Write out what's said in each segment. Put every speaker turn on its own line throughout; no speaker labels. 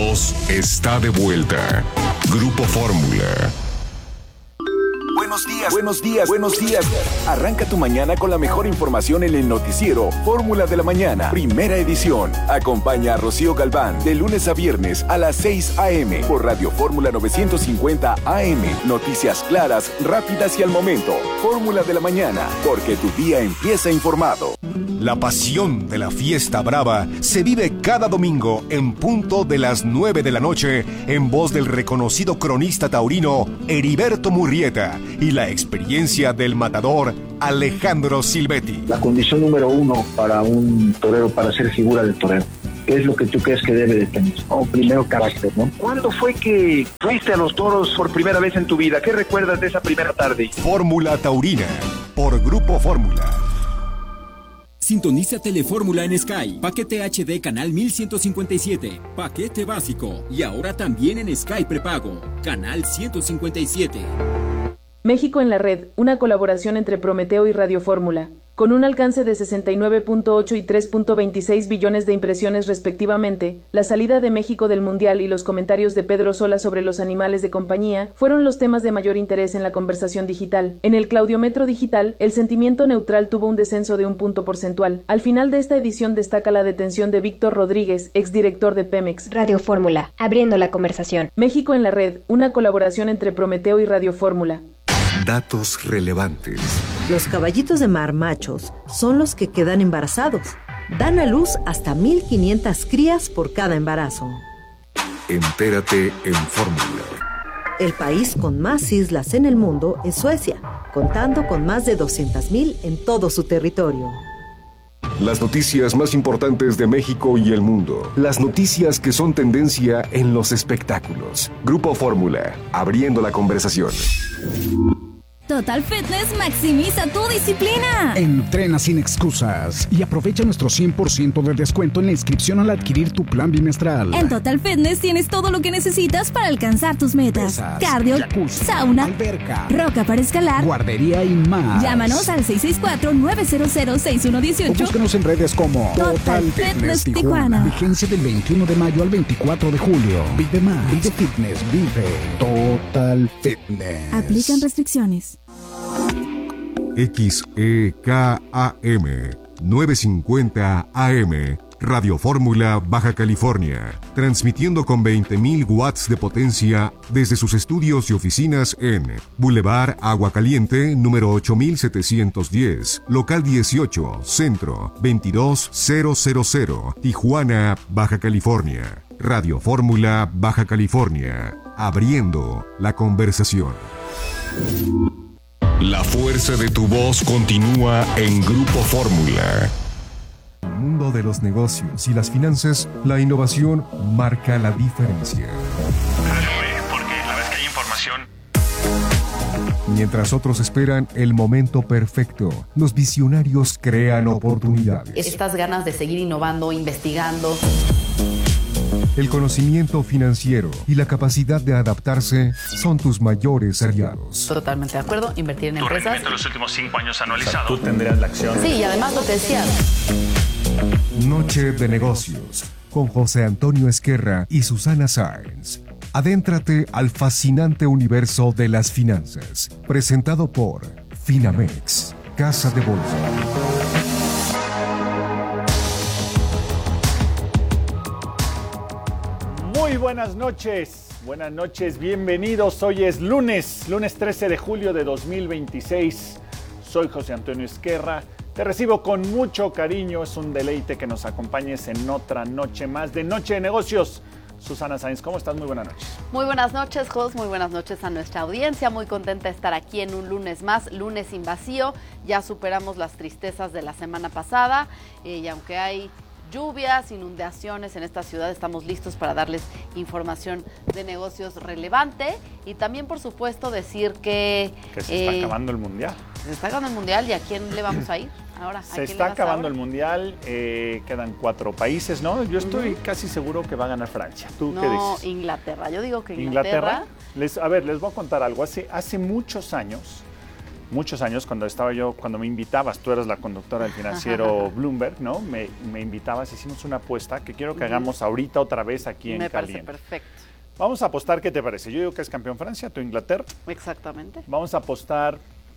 voz está de vuelta. Grupo Fórmula.
Buenos días. Arranca tu mañana con la mejor información en el noticiero Fórmula de la Mañana, primera edición. Acompaña a Rocío Galván de lunes a viernes a las 6 a.m. por Radio Fórmula 950 AM. Noticias claras, rápidas y al momento. Fórmula de la Mañana, porque tu día empieza informado.
La pasión de la fiesta brava se vive cada domingo en punto de las 9 de la noche en voz del reconocido cronista taurino Heriberto Murrieta y la experiencia del matador Alejandro Silvetti.
La condición número uno para un torero, para ser figura del torero, ¿qué es lo que tú crees que debe de tener? Primero, carácter, ¿no?
¿Cuándo fue que fuiste a los toros por primera vez en tu vida? ¿Qué recuerdas de esa primera tarde?
Fórmula Taurina, por Grupo Fórmula.
Sintoniza Telefórmula en Sky, paquete HD canal 1157, paquete básico y ahora también en Sky prepago, canal 157.
México en la red, una colaboración entre Prometeo y Radio Fórmula, con un alcance de 69.8 y 3.26 billones de impresiones respectivamente. La salida de México del Mundial y los comentarios de Pedro Sola sobre los animales de compañía fueron los temas de mayor interés en la conversación digital. En el Claudiometro digital, el sentimiento neutral tuvo un descenso de 1 punto porcentual. Al final de esta edición destaca la detención de Víctor Rodríguez, exdirector de Pemex.
Radio Fórmula, abriendo la conversación.
México en la red, una colaboración entre Prometeo y Radio Fórmula.
Datos relevantes.
Los caballitos de mar machos son los que quedan embarazados. Dan a luz hasta 1,500 crías por cada embarazo.
Entérate en Fórmula.
El país con más islas en el mundo es Suecia, contando con más de 200,000 en todo su territorio.
Las noticias más importantes de México y el mundo. Las noticias que son tendencia en los espectáculos. Grupo Fórmula, abriendo la conversación.
Total Fitness maximiza tu disciplina.
Entrena sin excusas y aprovecha nuestro 100% de descuento en la inscripción al adquirir tu plan bimestral.
En Total Fitness tienes todo lo que necesitas para alcanzar tus metas.
Pesas,
cardio,
jacuzzi,
sauna,
alberca,
roca para escalar,
guardería y más.
Llámanos al 664-900-6118.
O búscanos en redes como
Total Fitness Tijuana.
Vigencia del 21 de mayo al 24 de julio. Vive más, vive fitness, vive Total Fitness.
Aplican restricciones.
XEKAM 950 AM, Radio Fórmula, Baja California, transmitiendo con 20,000 watts de potencia desde sus estudios y oficinas en Boulevard Agua Caliente, número 8710, local 18, centro 22000, Tijuana, Baja California. Radio Fórmula, Baja California, abriendo la conversación. La fuerza de tu voz continúa en Grupo Fórmula. En el mundo de los negocios y las finanzas, la innovación marca la diferencia.
Porque la vez que hay información.
Mientras otros esperan el momento perfecto, los visionarios crean oportunidades.
Estas ganas de seguir innovando, investigando.
El conocimiento financiero y la capacidad de adaptarse son tus mayores aliados.
Totalmente de acuerdo, invertir en
Tu
empresas.
rendimiento en los últimos 5 años anualizado.
Tú tendrías la acción.
Sí, y además lo que decías.
Noche de negocios con José Antonio Esquerra y Susana Sáenz. Adéntrate al fascinante universo de las finanzas. Presentado por Finamex, Casa de Bolsa.
Muy buenas noches, bienvenidos. Hoy es lunes 13 de julio de 2026. Soy José Antonio Esquerra. Te recibo con mucho cariño. Es un deleite que nos acompañes en otra noche más de Noche de Negocios. Susana Sáenz, ¿cómo estás? Muy buenas noches.
Muy buenas noches, Jos. Muy buenas noches a nuestra audiencia. Muy contenta de estar aquí en un lunes más, lunes sin vacío. Ya superamos las tristezas de la semana pasada y aunque hay lluvias, inundaciones en esta ciudad, estamos listos para darles información de negocios relevante y también, por supuesto, decir que
se está acabando el Mundial.
Se está acabando el Mundial y ¿a quién le vamos a ir ahora?
Se está acabando el Mundial, quedan 4 países, ¿no? Yo estoy casi seguro que va a ganar Francia. ¿Tú qué dices?
No, Inglaterra. Yo digo que
¿Inglaterra? Les voy a contar algo. Hace muchos años muchos años, cuando me invitabas, tú eras la conductora del financiero Bloomberg, ¿no? Me invitabas, hicimos una apuesta que quiero que hagamos ahorita otra vez aquí en Caliente.
Me parece perfecto.
Vamos a apostar, ¿qué te parece? Yo digo que es campeón Francia, tú Inglaterra.
Exactamente.
Vamos a apostar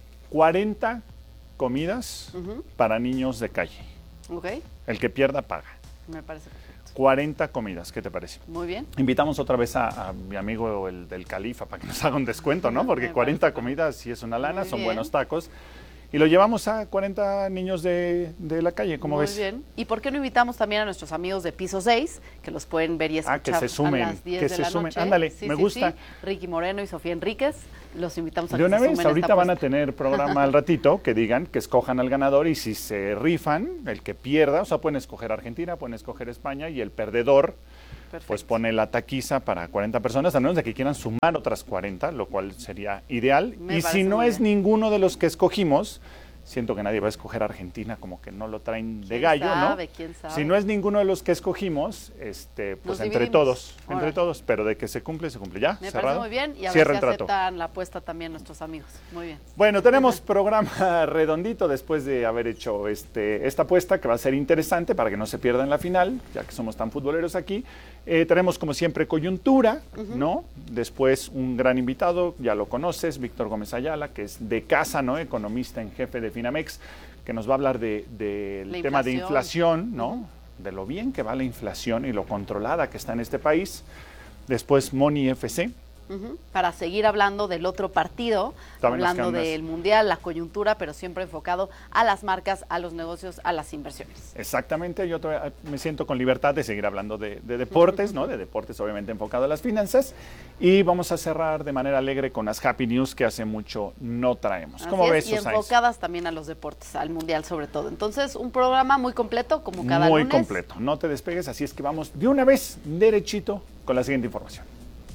40 comidas para niños de calle.
Ok.
El que pierda paga.
Me parece perfecto.
40 comidas, ¿qué te parece?
Muy bien.
Invitamos otra vez a mi amigo el del Califa para que nos haga un descuento, ¿no? Porque 40 comidas sí es una lana,
muy
son
bien.
buenos tacos. Y lo llevamos a 40 niños de la calle, ¿cómo ves?
Muy bien. ¿Y por qué no invitamos también a nuestros amigos de Piso 6, que los pueden ver y escuchar
que se sumen,
a las 10 de la noche?
Ándale,
sí,
me gusta.
Sí. Ricky Moreno y Sofía Enríquez, los invitamos a
De
que
una
se
vez,
sumen a
ahorita
esta
van a
apuesta.
tener programa al ratito, que digan, que escojan al ganador y si se rifan, el que pierda, o sea, pueden escoger Argentina, pueden escoger España y el perdedor pues pone la taquiza para 40 personas, a menos de que quieran sumar otras 40, lo cual sería ideal.
Me
y
parece
si no
muy
es
bien.
ninguno de los que escogimos, siento que nadie va a escoger Argentina, como que no lo traen de
¿Quién
gallo,
sabe?
¿no?
¿Quién sabe?
Si no es ninguno de los que escogimos, pues
Nos
entre
dividimos.
todos, pero de que se cumple, se cumple. ¿Ya?
Me
¿Cerrado?
parece muy bien y a
Cierra
ver
el
si
trato.
aceptan la apuesta también nuestros amigos. Muy bien.
Bueno, tenemos programa redondito después de haber hecho esta apuesta que va a ser interesante para que no se pierda en la final, ya que somos tan futboleros aquí. Tenemos como siempre coyuntura, ¿no? Después un gran invitado, ya lo conoces, Víctor Gómez Ayala, que es de casa, ¿no? Economista en jefe de Finamex, que nos va a hablar del tema de inflación, ¿no? De lo bien que va la inflación y lo controlada que está en este país. Después Money FC.
Para seguir hablando del otro partido,
También
hablando
las
del Mundial, la coyuntura, pero siempre enfocado a las marcas, a los negocios, a las inversiones.
Exactamente, yo me siento con libertad de seguir hablando de deportes, ¿no? De deportes obviamente enfocado a las finanzas. Y vamos a cerrar de manera alegre con las Happy News que hace mucho no traemos. ¿Cómo ves,
Y
Susana?
enfocadas también a los deportes, al Mundial sobre todo. Entonces, un programa muy completo, como cada lunes.
Muy completo, no te despegues, así es que vamos de una vez derechito con la siguiente información.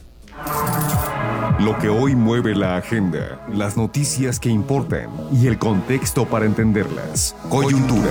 Lo que hoy mueve la agenda, las noticias que importan y el contexto para entenderlas. Coyuntura.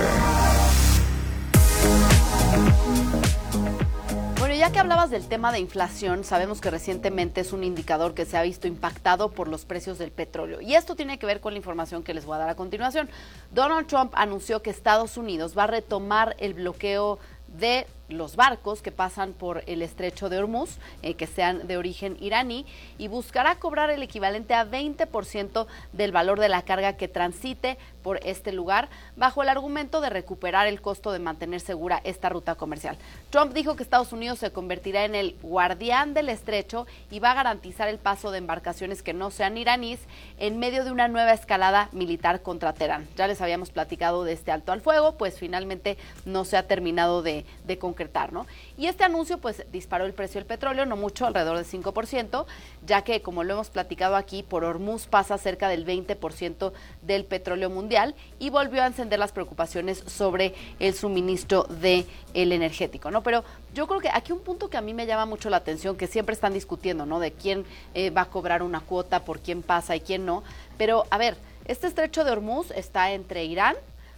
Bueno, ya que hablabas del tema de inflación, sabemos que recientemente es un indicador que se ha visto impactado por los precios del petróleo. Y esto tiene que ver con la información que les voy a dar a continuación. Donald Trump anunció que Estados Unidos va a retomar el bloqueo de los barcos que pasan por el estrecho de Hormuz, que sean de origen iraní, y buscará cobrar el equivalente a 20% del valor de la carga que transite por este lugar, bajo el argumento de recuperar el costo de mantener segura esta ruta comercial. Trump dijo que Estados Unidos se convertirá en el guardián del estrecho y va a garantizar el paso de embarcaciones que no sean iraníes en medio de una nueva escalada militar contra Teherán. Ya les habíamos platicado de este alto al fuego, pues finalmente no se ha terminado de concretar, ¿no? Y este anuncio pues disparó el precio del petróleo, no mucho, alrededor del 5%, ya que como lo hemos platicado aquí, por Hormuz pasa cerca del 20% del petróleo mundial y volvió a encender las preocupaciones sobre el suministro del energético, ¿no? Pero yo creo que aquí un punto que a mí me llama mucho la atención, que siempre están discutiendo, ¿no? De quién va a cobrar una cuota, por quién pasa y quién no. Pero, a ver, este estrecho de Hormuz está entre Irán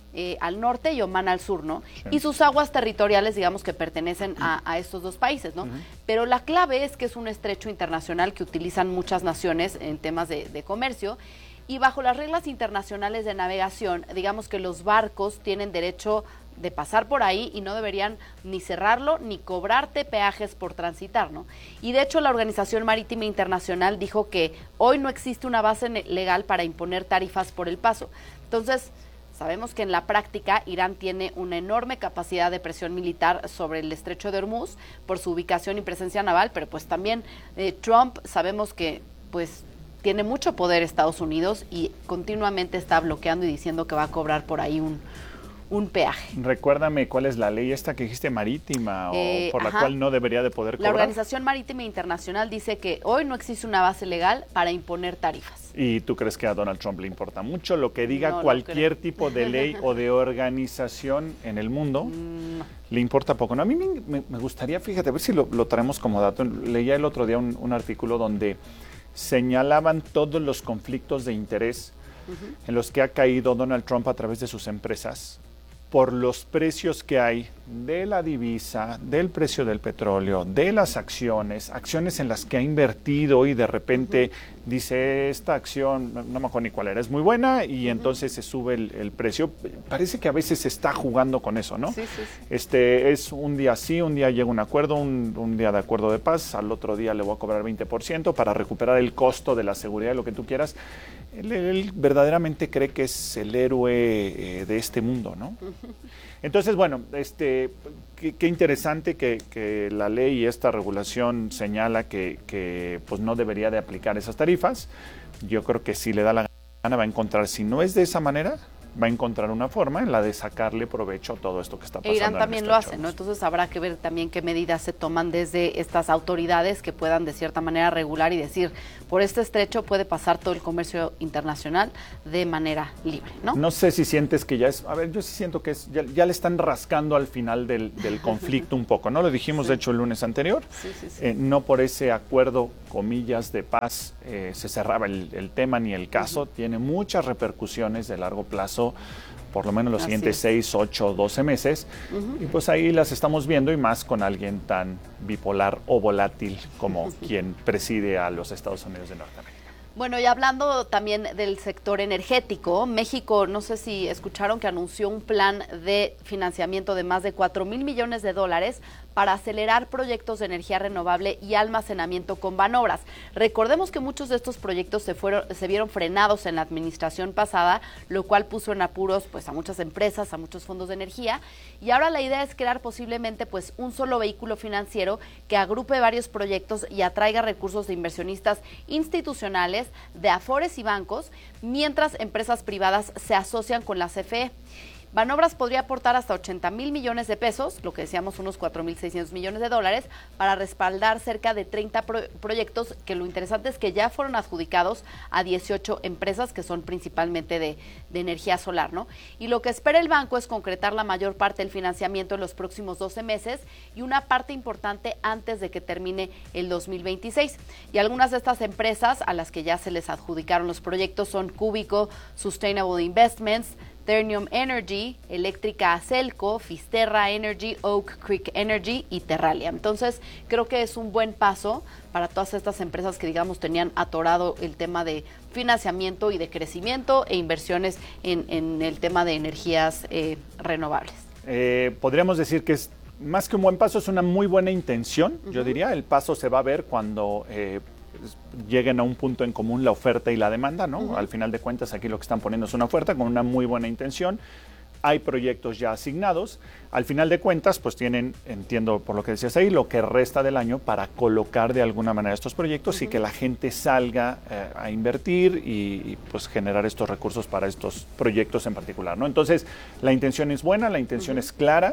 al norte y Omán al sur, ¿no? Sí. Y sus aguas territoriales, digamos que pertenecen a estos dos países, ¿no? Pero la clave es que es un estrecho internacional que utilizan muchas naciones en temas de comercio, y bajo las reglas internacionales de navegación, digamos que los barcos tienen derecho de pasar por ahí y no deberían ni cerrarlo ni cobrarte peajes por transitar, ¿no? Y de hecho la Organización Marítima Internacional dijo que hoy no existe una base legal para imponer tarifas por el paso. Entonces, sabemos que en la práctica Irán tiene una enorme capacidad de presión militar sobre el estrecho de Hormuz por su ubicación y presencia naval, pero pues también Trump sabemos que pues tiene mucho poder Estados Unidos y continuamente está bloqueando y diciendo que va a cobrar por ahí un peaje.
Recuérdame cuál es la ley esta que dijiste, marítima, o por la cual no debería de poder cobrar.
La Organización Marítima Internacional dice que hoy no existe una base legal para imponer tarifas.
¿Y tú crees que a Donald Trump le importa mucho lo que diga cualquier tipo de ley o de organización en el mundo? No. Le importa poco. No, a mí me gustaría, fíjate, a ver si lo traemos como dato. Leía el otro día un artículo donde señalaban todos los conflictos de interés en los que ha caído Donald Trump a través de sus empresas por los precios que hay de la divisa, del precio del petróleo, de las acciones en las que ha invertido y de repente dice esta acción, no me acuerdo ni cuál era, es muy buena y entonces se sube el precio. Parece que a veces se está jugando con eso, ¿no?
Sí.
Es un día sí, un día llega un acuerdo, un día de acuerdo de paz, al otro día le voy a cobrar 20% para recuperar el costo de la seguridad, lo que tú quieras. Él verdaderamente cree que es el héroe de este mundo, ¿no? Entonces, bueno, qué interesante que la ley y esta regulación señala que pues no debería de aplicar esas tarifas. Yo creo que si le da la gana va a encontrar, si no es de esa manera, va a encontrar una forma en la de sacarle provecho a todo esto que está pasando.
Irán también lo hace, ¿no? Entonces habrá que ver también qué medidas se toman desde estas autoridades que puedan de cierta manera regular y decir, por este estrecho puede pasar todo el comercio internacional de manera libre, ¿no?
No sé si sientes que ya es, a ver, yo sí siento que ya le están rascando al final del conflicto un poco, ¿no? Lo dijimos de hecho el lunes anterior, no por ese acuerdo, comillas, de paz se cerraba el tema ni el caso, tiene muchas repercusiones de largo plazo, por lo menos los siguientes 6, 8, 12 meses, y pues ahí las estamos viendo y más con alguien tan bipolar o volátil como quien preside a los Estados Unidos de Norteamérica.
Bueno, y hablando también del sector energético, México, no sé si escucharon que anunció un plan de financiamiento de más de 4,000 millones de dólares para acelerar proyectos de energía renovable y almacenamiento con Banobras. Recordemos que muchos de estos proyectos se vieron frenados en la administración pasada, lo cual puso en apuros pues a muchas empresas, a muchos fondos de energía, y ahora la idea es crear posiblemente pues un solo vehículo financiero que agrupe varios proyectos y atraiga recursos de inversionistas institucionales, de afores y bancos, mientras empresas privadas se asocian con la CFE. Banobras podría aportar hasta 80,000 millones de pesos, lo que decíamos unos 4,600 millones de dólares, para respaldar cerca de 30 proyectos, que lo interesante es que ya fueron adjudicados a 18 empresas que son principalmente de energía solar, ¿no? Y lo que espera el banco es concretar la mayor parte del financiamiento en los próximos 12 meses y una parte importante antes de que termine el 2026. Y algunas de estas empresas a las que ya se les adjudicaron los proyectos son Cúbico, Sustainable Investments, Ternium Energy, Eléctrica Acelco, Fisterra Energy, Oak Creek Energy y Terralia. Entonces, creo que es un buen paso para todas estas empresas que, digamos, tenían atorado el tema de financiamiento y de crecimiento e inversiones en el tema de energías renovables.
Podríamos decir que es más que un buen paso, es una muy buena intención, yo diría. El paso se va a ver cuando lleguen a un punto en común la oferta y la demanda, ¿no? Al final de cuentas, aquí lo que están poniendo es una oferta con una muy buena intención. Hay proyectos ya asignados. Al final de cuentas, pues tienen, entiendo por lo que decías ahí, lo que resta del año para colocar de alguna manera estos proyectos y que la gente salga a invertir y pues generar estos recursos para estos proyectos en particular, ¿no? Entonces, la intención es buena, la intención es clara.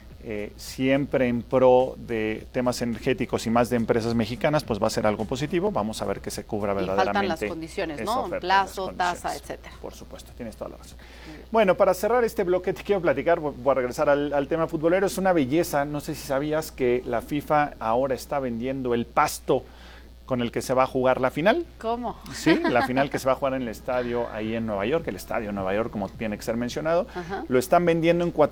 Siempre en pro de temas energéticos y más de empresas mexicanas, pues va a ser algo positivo. Vamos a ver que se cubra verdaderamente.
Y faltan las condiciones, ¿no? Plazo, tasa, etcétera.
Por supuesto, tienes toda la razón. Bueno, para cerrar este bloque te quiero platicar, voy a regresar al tema futbolero. Es una belleza, no sé si sabías que la FIFA ahora está vendiendo el pasto con el que se va a jugar la final.
¿Cómo?
Sí, la final que se va a jugar en el estadio ahí en Nueva York, el estadio de Nueva York, como tiene que ser mencionado. Lo están vendiendo en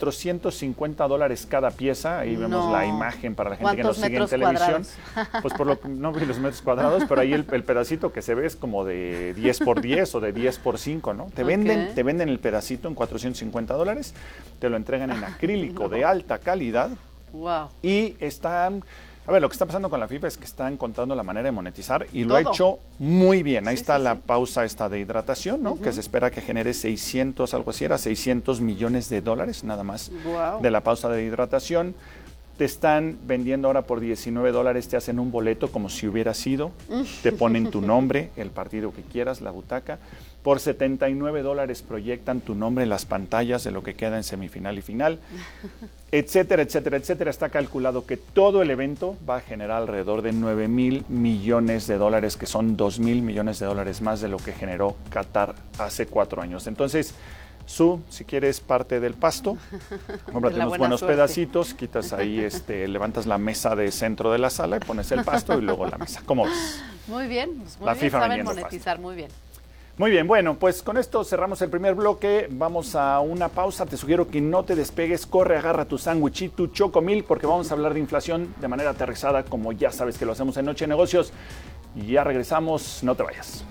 $450 cada pieza. Ahí vemos la imagen para la gente que nos sigue en televisión. Pues por lo que no vi los metros cuadrados, pero ahí el pedacito que se ve es como de 10 por 10 o de 10 por 5, ¿no? Te venden el pedacito en $450, te lo entregan en acrílico de alta calidad.
Wow.
Y están... A ver, lo que está pasando con la FIFA es que está encontrando la manera de monetizar y lo ha hecho muy bien. Ahí está la pausa esta de hidratación, ¿no? Que se espera que genere 600, algo así, era 600 millones de dólares nada más de la pausa de hidratación. Te están vendiendo ahora por $19, te hacen un boleto como si hubiera sido, te ponen tu nombre, el partido que quieras, la butaca. Por $79 proyectan tu nombre en las pantallas de lo que queda en semifinal y final, etcétera, etcétera, etcétera. Está calculado que todo el evento va a generar alrededor de $9,000 millones, que son $2,000 millones más de lo que generó Qatar hace 4 años. Entonces, si quieres parte del pasto, cómprate unos buenos pedacitos, quitas ahí, levantas la mesa de centro de la sala y pones el pasto y luego la mesa. ¿Cómo ves?
Muy bien, pues muy
la
bien,
FIFA
saben monetizar pasto. Muy bien.
Muy bien, bueno, pues con esto cerramos el primer bloque. Vamos a una pausa. Te sugiero que no te despegues. Corre, agarra tu sándwich y tu Chocomilk, porque vamos a hablar de inflación de manera aterrizada, como ya sabes que lo hacemos en Noche de Negocios. Y ya regresamos, no te vayas.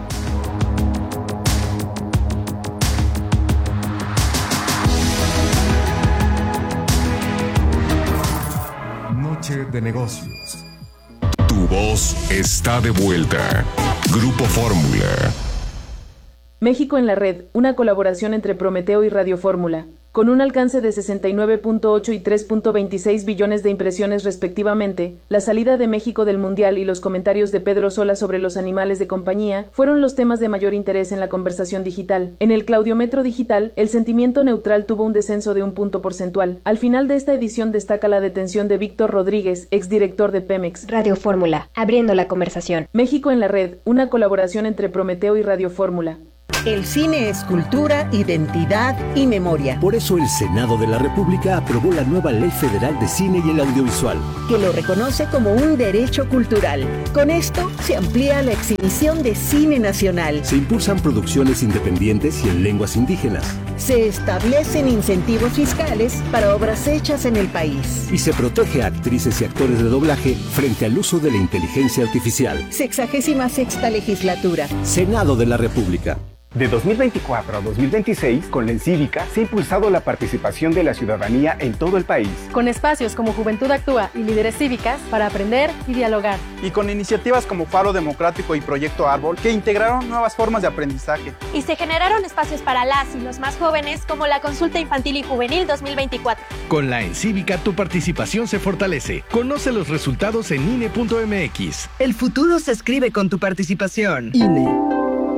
Noche de Negocios.
Tu voz está de vuelta. Grupo Fórmula.
México en la red, una colaboración entre Prometeo y Radio Fórmula, con un alcance de 69.8 y 3.26 billones de impresiones respectivamente. La salida de México del Mundial y los comentarios de Pedro Sola sobre los animales de compañía fueron los temas de mayor interés en la conversación digital. En el Claudiometro digital, el sentimiento neutral tuvo un descenso de 1 punto porcentual. Al final de esta edición destaca la detención de Víctor Rodríguez, exdirector de Pemex.
Radio Fórmula, abriendo la conversación.
México en la red, una colaboración entre Prometeo y Radio Fórmula.
El cine es cultura, identidad y memoria.
Por eso el Senado de la República aprobó la nueva Ley Federal de Cine y el Audiovisual,
que lo reconoce como un derecho cultural. Con esto se amplía la exhibición de cine nacional.
Se impulsan producciones independientes y en lenguas indígenas.
Se establecen incentivos fiscales para obras hechas en el país.
Y se protege a actrices y actores de doblaje frente al uso de la inteligencia artificial.
66ª legislatura.
Senado de la República.
De 2024 a 2026, con la Encívica, se ha impulsado la participación de la ciudadanía en todo el país.
Con espacios como Juventud Actúa y Líderes Cívicas para aprender y dialogar.
Y con iniciativas como Faro Democrático y Proyecto Árbol, que integraron nuevas formas de aprendizaje.
Y se generaron espacios para las y los más jóvenes, como la Consulta Infantil y Juvenil 2024.
Con la Encívica, tu participación se fortalece. Conoce los resultados en INE.mx.
El futuro se escribe con tu participación.
INE.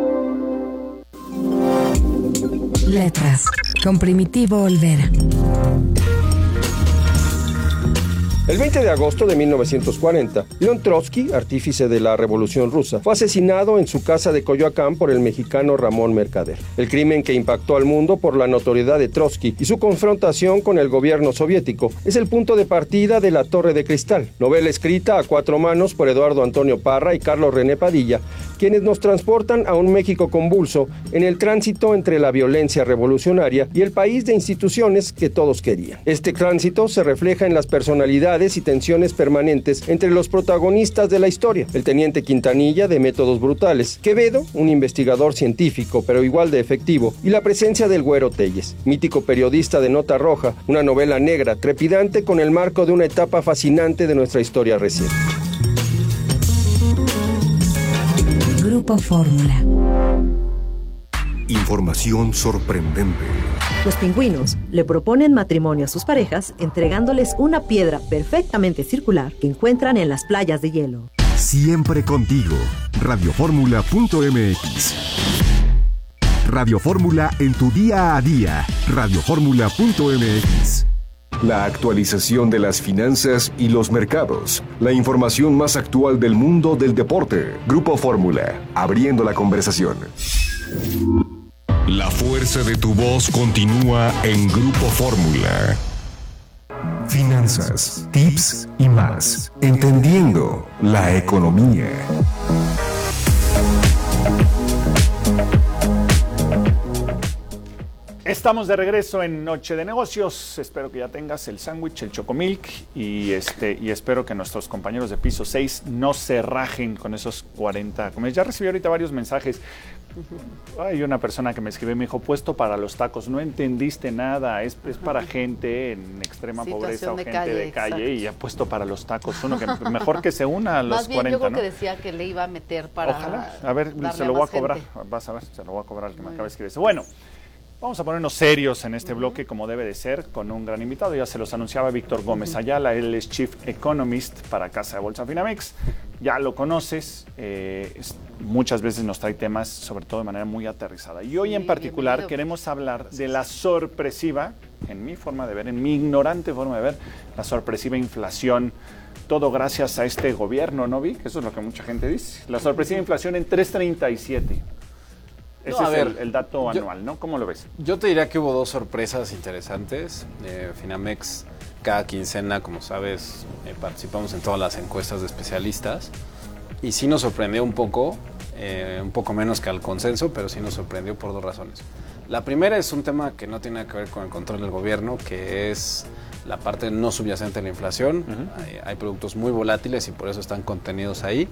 Letras, con Primitivo Olvera.
El 20 de agosto de 1940, León Trotsky, artífice de la Revolución Rusa, fue asesinado en su casa de Coyoacán por el mexicano Ramón Mercader. El crimen que impactó al mundo por la notoriedad de Trotsky y su confrontación con el gobierno soviético es el punto de partida de La Torre de Cristal, novela escrita a 4 manos por Eduardo Antonio Parra y Carlos René Padilla, quienes nos transportan a un México convulso en el tránsito entre la violencia revolucionaria y el país de instituciones que todos querían. Este tránsito se refleja en las personalidades y tensiones permanentes entre los protagonistas de la historia: el teniente Quintanilla, de métodos brutales; Quevedo, un investigador científico pero igual de efectivo; y la presencia del Güero Telles, mítico periodista de nota roja, una novela negra trepidante con el marco de una etapa fascinante de nuestra historia reciente.
Grupo Fórmula.
Información sorprendente.
Los pingüinos le proponen matrimonio a sus parejas entregándoles una piedra perfectamente circular que encuentran en las playas de hielo.
Siempre contigo. Radioformula.mx. Radio Fórmula en tu día a día. Radioformula.mx. La actualización de las finanzas y los mercados. La información más actual del mundo del deporte. Grupo Fórmula, abriendo la conversación. La fuerza de tu voz continúa en Grupo Fórmula.
Finanzas, tips y más. Entendiendo la economía.
Estamos de regreso en Noche de Negocios. Espero que ya tengas el sándwich, el Chocomilk y espero que nuestros compañeros de piso 6 no se rajen con esos 40 comidas. Ya recibí ahorita varios mensajes. Hay una persona que me escribió y me dijo: puesto para los tacos. No entendiste nada, es para gente en extrema pobreza o gente de calle, y ha puesto para los tacos. Uno que mejor que se una a los 40,
yo creo
¿no?
que decía que le iba a meter para...
Ojalá, a ver, se lo voy a cobrar. Vas a ver, se lo voy a cobrar el que me acaba de escribir. Bueno, vamos a ponernos serios en este bloque, como debe de ser, con un gran invitado. Ya se los anunciaba Víctor Gómez Ayala. Él es Chief Economist para Casa de Bolsa Finamex. Ya lo conoces, muchas veces nos trae temas, sobre todo de manera muy aterrizada. Y hoy en particular queremos hablar de la sorpresiva, en mi forma de ver, en mi ignorante forma de ver, la sorpresiva inflación. Todo gracias a este gobierno, ¿no, Vic? Eso es lo que mucha gente dice. La sorpresiva inflación en 3.37. Ese es el dato anual, ¿no? ¿Cómo lo ves?
Yo te diría que hubo dos sorpresas interesantes. Finamex, cada quincena, como sabes, participamos en todas las encuestas de especialistas. Y sí nos sorprendió un poco un poco menos que al consenso, pero sí nos sorprendió por 2 razones. La primera es un tema que no tiene que ver con el control del gobierno, que es la parte no subyacente de la inflación. Hay productos muy volátiles y por eso están contenidos ahí.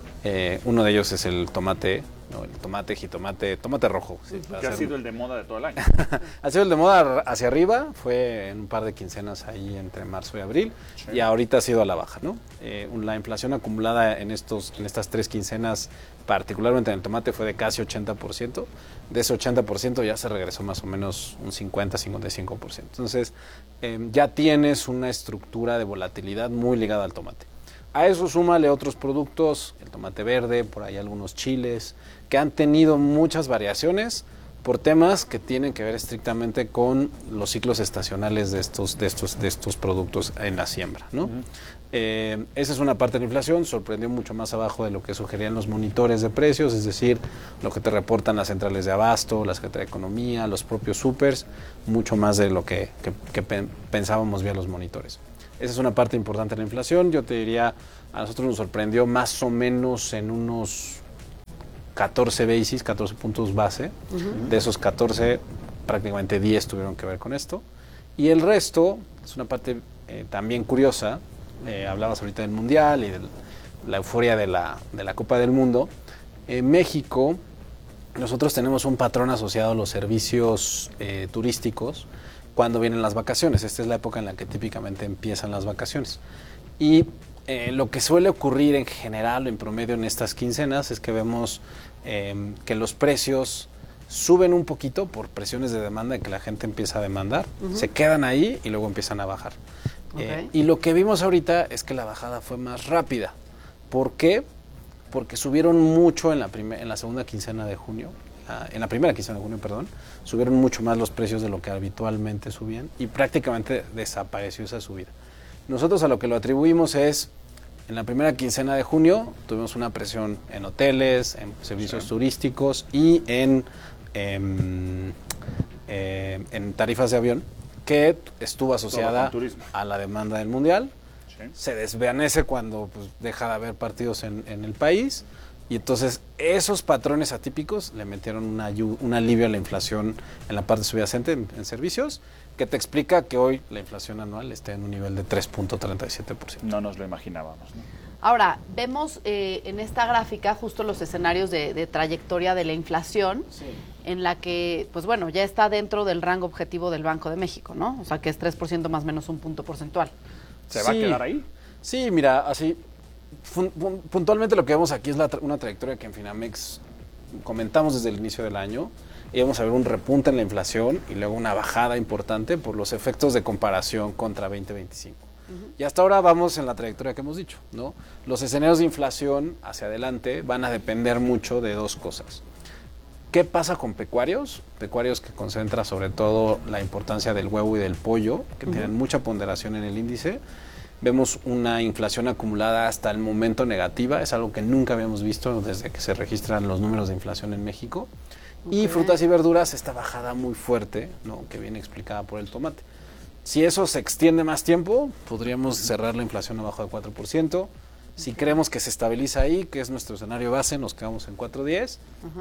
Uno de ellos es el tomate, ¿no? El tomate, jitomate, tomate rojo. Sí,
que ha sido el de moda de todo el año.
Ha sido el de moda hacia arriba, fue en un par de quincenas ahí entre marzo y abril, y ahorita ha sido a la baja, ¿no? La inflación acumulada en estas 3 quincenas, particularmente en el tomate, fue de casi 80%. De ese 80% ya se regresó más o menos un 50-55%. Entonces, ya tienes una estructura de volatilidad muy ligada al tomate. A eso súmale otros productos, el tomate verde, por ahí algunos chiles, que han tenido muchas variaciones por temas que tienen que ver estrictamente con los ciclos estacionales de estos productos en la siembra, ¿no? Esa es una parte de la inflación, sorprendió mucho más abajo de lo que sugerían los monitores de precios, es decir, lo que te reportan las centrales de abasto, la Secretaría de Economía, los propios supers, mucho más de lo que pensábamos vía los monitores. Esa es una parte importante de la inflación. Yo te diría, a nosotros nos sorprendió más o menos en unos 14 puntos base. De esos 14, prácticamente 10 tuvieron que ver con esto. Y el resto es una parte también curiosa. Hablabas ahorita del Mundial y de la euforia de la Copa del Mundo. En México, nosotros tenemos un patrón asociado a los servicios turísticos cuando vienen las vacaciones. Esta es la época en la que típicamente empiezan las vacaciones. Y lo que suele ocurrir en general o en promedio en estas quincenas es que vemos que los precios suben un poquito por presiones de demanda, de que la gente empieza a demandar, se quedan ahí y luego empiezan a bajar. Y lo que vimos ahorita es que la bajada fue más rápida. ¿Por qué? Porque subieron mucho en la segunda quincena de junio. En la primera quincena de junio, subieron mucho más los precios de lo que habitualmente subían y prácticamente desapareció esa subida. Nosotros a lo que lo atribuimos es, en la primera quincena de junio tuvimos una presión en hoteles, en servicios turísticos y en tarifas de avión que estuvo asociada a la demanda del Mundial. Se desvanece cuando deja de haber partidos en el país. Y entonces esos patrones atípicos le metieron un alivio a la inflación en la parte subyacente en servicios, que te explica que hoy la inflación anual esté en un nivel de 3.37%.
No nos lo imaginábamos, ¿no?
Ahora, vemos en esta gráfica justo los escenarios de trayectoria de la inflación, en la que, pues bueno, ya está dentro del rango objetivo del Banco de México, ¿no? O sea, que es 3% más o menos un punto porcentual.
¿Se va a quedar ahí?
Sí, mira, así... Puntualmente lo que vemos aquí es una trayectoria que en Finamex comentamos desde el inicio del año. Íbamos a ver un repunte en la inflación y luego una bajada importante por los efectos de comparación contra 2025. Y hasta ahora vamos en la trayectoria que hemos dicho, ¿no? Los escenarios de inflación hacia adelante van a depender mucho de 2 cosas. ¿Qué pasa con pecuarios? Pecuarios que concentra sobre todo la importancia del huevo y del pollo, que tienen mucha ponderación en el índice. Vemos una inflación acumulada hasta el momento negativa, es algo que nunca habíamos visto desde que se registran los números de inflación en México. Y frutas y verduras, esta bajada muy fuerte, ¿no?, que viene explicada por el tomate. Si eso se extiende más tiempo, podríamos cerrar la inflación abajo de 4%. Si creemos que se estabiliza ahí, que es nuestro escenario base, nos quedamos en 4.10.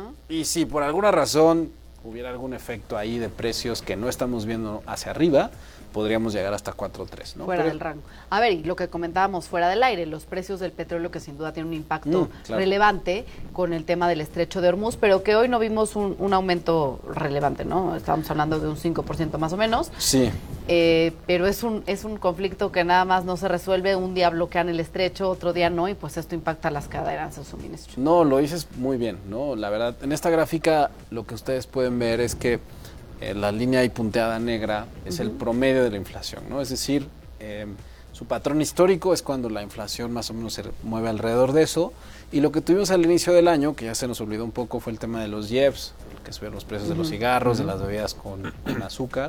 Y si por alguna razón hubiera algún efecto ahí de precios que no estamos viendo hacia arriba, podríamos llegar hasta 4.3, ¿no?
Fuera del rango. A ver, y lo que comentábamos fuera del aire, los precios del petróleo que sin duda tienen un impacto relevante con el tema del estrecho de Hormuz, pero que hoy no vimos un aumento relevante, ¿no? Estábamos hablando de un 5% más o menos.
Sí.
Pero es un conflicto que nada más no se resuelve, un día bloquean el estrecho, otro día no, y pues esto impacta las cadenas de suministro.
No, lo dices muy bien, ¿no? La verdad, en esta gráfica lo que ustedes pueden ver es que la línea ahí punteada negra es el promedio de la inflación, ¿no? Es decir, su patrón histórico es cuando la inflación más o menos se mueve alrededor de eso, y lo que tuvimos al inicio del año, que ya se nos olvidó un poco, fue el tema de los IEPS, que subieron los precios de los cigarros, de las bebidas con azúcar,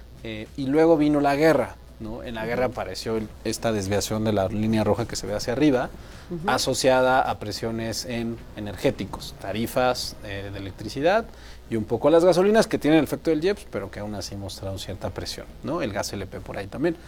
y luego vino la guerra, ¿no? En la guerra apareció esta desviación de la línea roja que se ve hacia arriba, asociada a presiones en energéticos, tarifas de electricidad y un poco las gasolinas, que tienen el efecto del IEPS, pero que aún así mostraron cierta presión, ¿no? El gas LP por ahí también.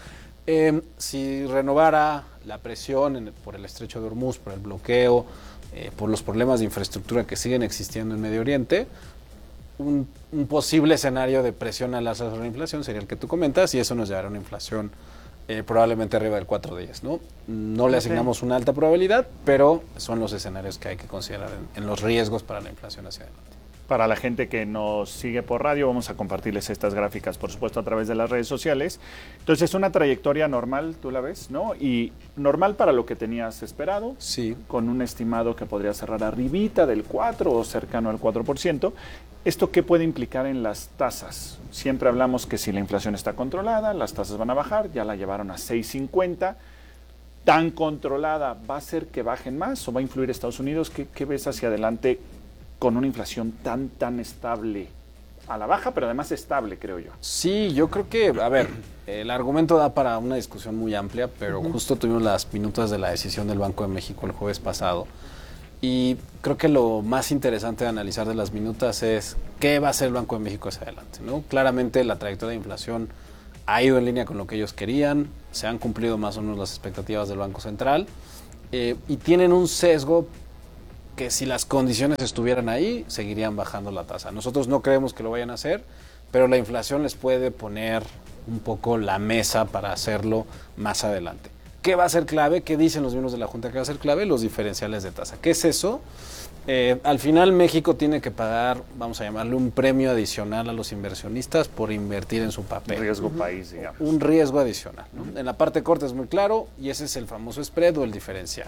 Si renovara la presión por el estrecho de Hormuz, por el bloqueo, por los problemas de infraestructura que siguen existiendo en Medio Oriente, un posible escenario de presión al alza sobre la inflación sería el que tú comentas, y eso nos llevará a una inflación probablemente arriba del 4 días, ¿no? No le asignamos una alta probabilidad, pero son los escenarios que hay que considerar en los riesgos para la inflación hacia adelante.
Para la gente que nos sigue por radio, vamos a compartirles estas gráficas, por supuesto, a través de las redes sociales. Entonces, es una trayectoria normal, tú la ves, ¿no? Y normal para lo que tenías esperado.
Sí.
Con un estimado que podría cerrar arribita del 4 o cercano al 4%. ¿Esto qué puede implicar en las tasas? Siempre hablamos que si la inflación está controlada, las tasas van a bajar, ya la llevaron a 6.50. ¿Tan controlada va a hacer que bajen más o va a influir Estados Unidos? ¿Qué ves hacia adelante con una inflación tan estable? A la baja, pero además estable, creo yo.
Sí, yo creo que, a ver, el argumento da para una discusión muy amplia, pero justo tuvimos las minutas de la decisión del Banco de México el jueves pasado. Y creo que lo más interesante de analizar de las minutas es qué va a hacer el Banco de México hacia adelante, ¿no? Claramente la trayectoria de inflación ha ido en línea con lo que ellos querían, se han cumplido más o menos las expectativas del Banco Central, y tienen un sesgo que si las condiciones estuvieran ahí, seguirían bajando la tasa. Nosotros no creemos que lo vayan a hacer, pero la inflación les puede poner un poco la mesa para hacerlo más adelante. ¿Qué va a ser clave? ¿Qué dicen los miembros de la Junta que va a ser clave? Los diferenciales de tasa. ¿Qué es eso? Al final México tiene que pagar, vamos a llamarle un premio adicional a los inversionistas por invertir en su papel.
Un riesgo país, digamos.
Un riesgo adicional, ¿no? En la parte corta es muy claro y ese es el famoso spread o el diferencial.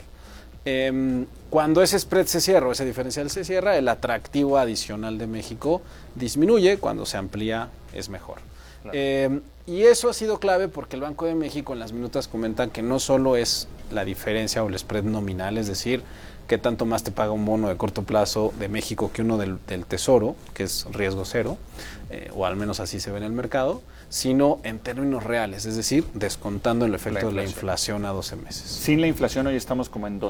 Cuando ese spread se cierra o ese diferencial se cierra, el atractivo adicional de México disminuye, cuando se amplía es mejor. Claro. Y eso ha sido clave porque el Banco de México en las minutas comentan que no solo es la diferencia o el spread nominal, es decir, que tanto más te paga un bono de corto plazo de México que uno del Tesoro, que es riesgo cero, o al menos así se ve en el mercado, sino en términos reales, es decir, descontando el efecto de la inflación a 12 meses.
Sin la inflación hoy estamos como en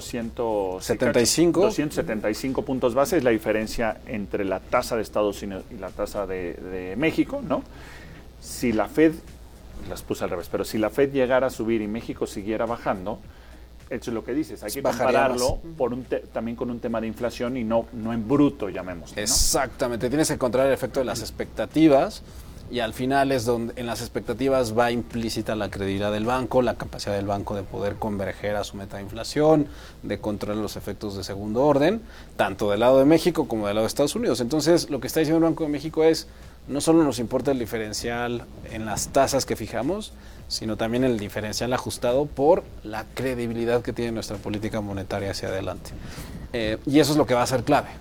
275 puntos base, es la diferencia entre la tasa de Estados Unidos y la tasa de México, ¿no? Si la Fed, las puse al revés, pero si la Fed llegara a subir y México siguiera bajando, eso es lo que dices, hay que compararlo también con un tema de inflación y no en bruto, llamémoslo, ¿no?
Exactamente, tienes que encontrar el efecto de las expectativas y al final es donde en las expectativas va implícita la credibilidad del banco, la capacidad del banco de poder converger a su meta de inflación, de controlar los efectos de segundo orden, tanto del lado de México como del lado de Estados Unidos. Entonces, lo que está diciendo el Banco de México es, no solo nos importa el diferencial en las tasas que fijamos, sino también el diferencial ajustado por la credibilidad que tiene nuestra política monetaria hacia adelante. Y eso es lo que va a ser clave.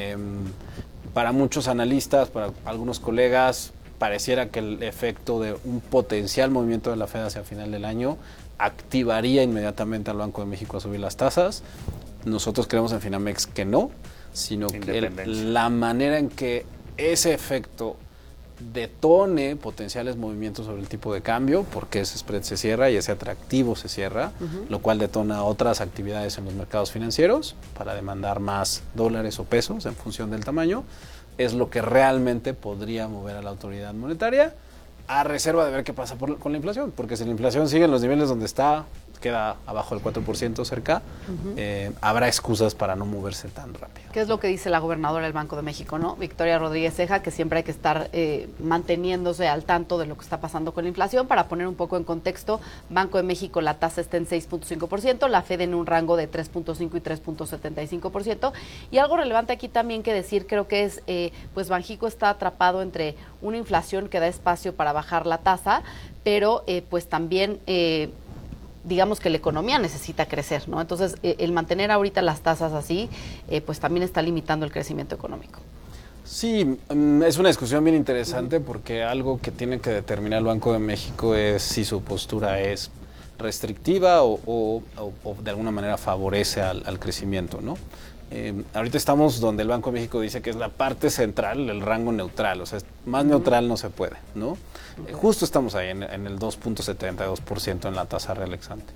Para muchos analistas, para algunos colegas, pareciera que el efecto de un potencial movimiento de la Fed hacia final del año activaría inmediatamente al Banco de México a subir las tasas. Nosotros creemos en Finamex que no, sino que la manera en que ese efecto detone potenciales movimientos sobre el tipo de cambio, porque ese spread se cierra y ese atractivo se cierra, lo cual detona otras actividades en los mercados financieros para demandar más dólares o pesos en función del tamaño, es lo que realmente podría mover a la autoridad monetaria, a reserva de ver qué pasa con la inflación, porque si la inflación sigue en los niveles donde está, queda abajo del 4% cerca, habrá excusas para no moverse tan rápido.
¿Qué es lo que dice la gobernadora del Banco de México, no? Victoria Rodríguez Ceja, que siempre hay que estar manteniéndose al tanto de lo que está pasando con la inflación. Para poner un poco en contexto, Banco de México la tasa está en 6.5%, la Fed en un rango de 3.5 y 3.75%. Y algo relevante aquí también que decir, creo que es, pues Banxico está atrapado entre una inflación que da espacio para bajar la tasa, pero pues también digamos que la economía necesita crecer, ¿no? Entonces, el mantener ahorita las tasas así, pues también está limitando el crecimiento económico.
Sí, es una discusión bien interesante porque algo que tiene que determinar el Banco de México es si su postura es restrictiva o de alguna manera favorece al crecimiento, ¿no? Ahorita estamos donde el Banco de México dice que es la parte central, el rango neutral, o sea, más neutral no se puede, ¿no? Justo estamos ahí en el 2.72% en la tasa relaxante.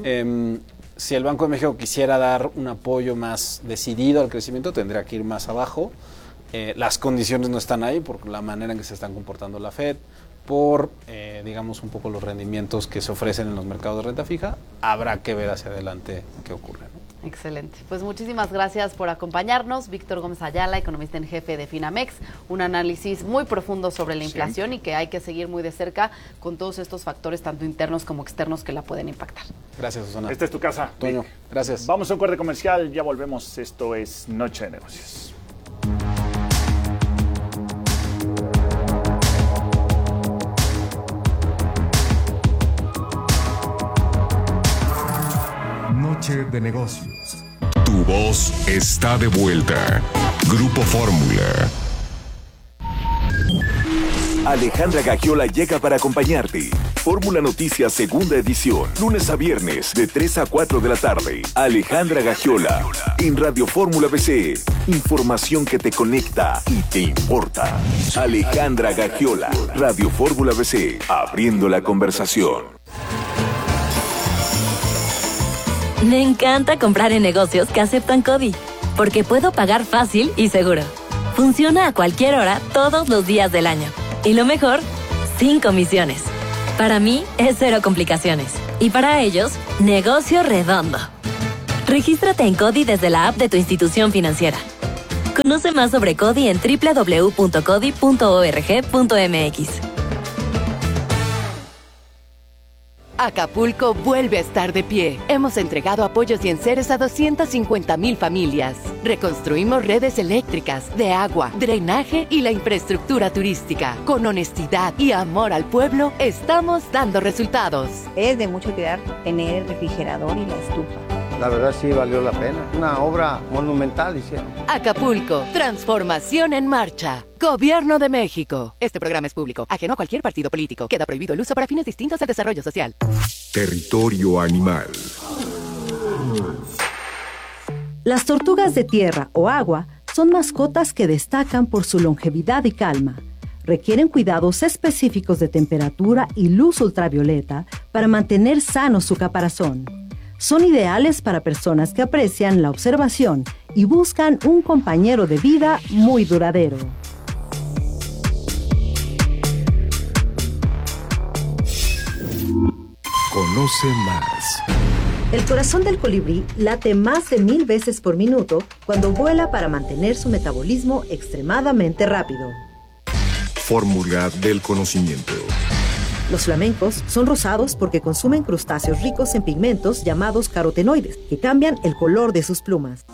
Si el Banco de México quisiera dar un apoyo más decidido al crecimiento, tendría que ir más abajo. Las condiciones no están ahí por la manera en que se están comportando la Fed, por, digamos, un poco los rendimientos que se ofrecen en los mercados de renta fija. Habrá que ver hacia adelante qué ocurre, ¿no?
Excelente. Pues muchísimas gracias por acompañarnos. Víctor Gómez Ayala, economista en jefe de Finamex. Un análisis muy profundo sobre la inflación y que hay que seguir muy de cerca con todos estos factores, tanto internos como externos, que la pueden impactar.
Gracias, Susana.
Esta es tu casa.
Toño, gracias.
Vamos a un corte comercial, ya volvemos. Esto es Noche de Negocios.
Noche de Negocios.
Tu voz está de vuelta. Grupo Fórmula.
Alejandra Gagiola llega para acompañarte. Fórmula Noticias, segunda edición, lunes a viernes, de 3 a 4 de la tarde. Alejandra Gagiola, en Radio Fórmula BC. Información que te conecta y te importa. Alejandra Gagiola, Radio Fórmula BC, abriendo la conversación.
Me encanta comprar en negocios que aceptan CODI, porque puedo pagar fácil y seguro. Funciona a cualquier hora, todos los días del año. Y lo mejor, sin comisiones. Para mí, es cero complicaciones. Y para ellos, negocio redondo. Regístrate en CODI desde la app de tu institución financiera. Conoce más sobre CODI en www.codi.org.mx.
Acapulco vuelve a estar de pie. Hemos entregado apoyos y enseres a 250,000 familias. Reconstruimos redes eléctricas, de agua, drenaje y la infraestructura turística. Con honestidad y amor al pueblo, estamos dando resultados.
Es de mucho cuidar tener el refrigerador y la estufa.
La verdad sí valió la pena. Una obra monumental hicieron.
Acapulco, transformación en marcha. Gobierno de México. Este programa es público, ajeno a cualquier partido político. Queda prohibido el uso para fines distintos al desarrollo social.
Territorio animal.
Las tortugas de tierra o agua son mascotas que destacan por su longevidad y calma. Requieren cuidados específicos de temperatura y luz ultravioleta para mantener sano su caparazón. Son ideales para personas que aprecian la observación y buscan un compañero de vida muy duradero.
Conoce más.
El corazón del colibrí late más de 1000 veces por minuto cuando vuela para mantener su metabolismo extremadamente rápido.
Fórmula del conocimiento.
Los flamencos son rosados porque consumen crustáceos ricos en pigmentos llamados carotenoides, que cambian el color de sus plumas.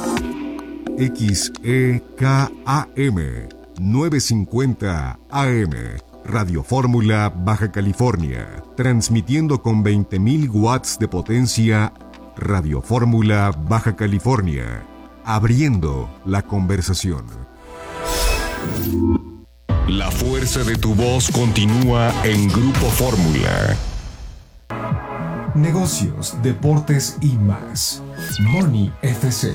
XEKAM 950 AM. Radio Fórmula, Baja California. Transmitiendo con 20,000 watts de potencia. Radio Fórmula, Baja California. Abriendo la conversación.
La fuerza de tu voz continúa en Grupo Fórmula.
Negocios, deportes y más. Money FC.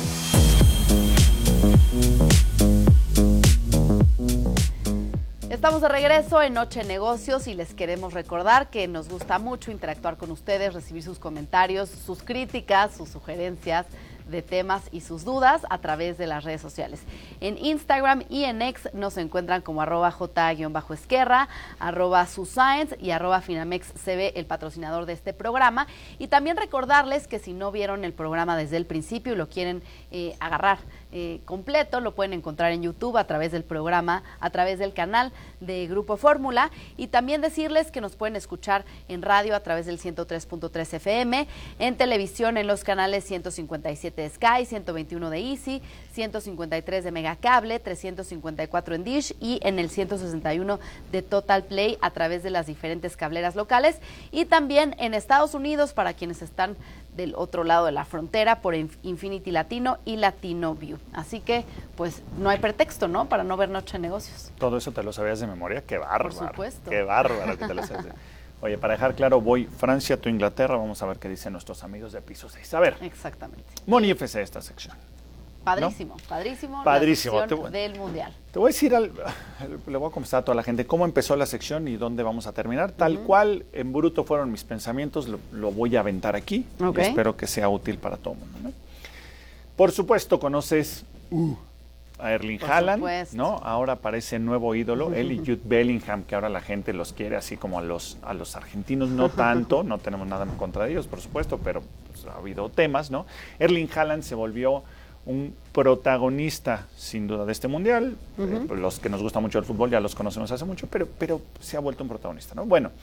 Estamos de regreso en Noche Negocios y les queremos recordar que nos gusta mucho interactuar con ustedes, recibir sus comentarios, sus críticas, sus sugerencias de temas y sus dudas a través de las redes sociales. En Instagram y en X nos encuentran como @j_esquerra, @suscience y @finamexcb, el patrocinador de este programa. Y también recordarles que si no vieron el programa desde el principio y lo quieren agarrar completo, lo pueden encontrar en YouTube a través del programa, a través del canal de Grupo Fórmula, y también decirles que nos pueden escuchar en radio a través del 103.3 FM, en televisión en los canales 157 de Sky, 121 de Easy, 153 de Megacable, 354 en Dish y en el 161 de Total Play a través de las diferentes cableras locales, y también en Estados Unidos para quienes están del otro lado de la frontera por Infinity Latino y Latino View. Así que, pues, no hay pretexto, ¿no?, para no ver Noche de Negocios.
¿Todo eso te lo sabías de memoria? ¡Qué bárbaro!
Por supuesto.
¡Qué bárbaro que te lo sabes! Oye, para dejar claro, voy Francia, tú Inglaterra. Vamos a ver qué dicen nuestros amigos de Piso 6. A ver.
Exactamente.
Money FC, esta sección.
Padrísimo,
¿no?
padrísimo.
Padrísimo.
La sección del Mundial.
Te voy a decir, le voy a confesar a toda la gente cómo empezó la sección y dónde vamos a terminar. Tal cual, en bruto fueron mis pensamientos, lo voy a aventar aquí.
Okay.
Y espero que sea útil para todo el mundo, ¿no? Por supuesto, conoces a Erling Haaland, ¿no? Ahora parece nuevo ídolo, él y Jude Bellingham, que ahora la gente los quiere así como a los argentinos, no tanto, no tenemos nada en contra de ellos, por supuesto, pero pues, ha habido temas, ¿no? Erling Haaland se volvió un protagonista, sin duda, de este mundial. Los que nos gusta mucho el fútbol ya los conocemos hace mucho, pero se ha vuelto un protagonista, ¿no? Bueno,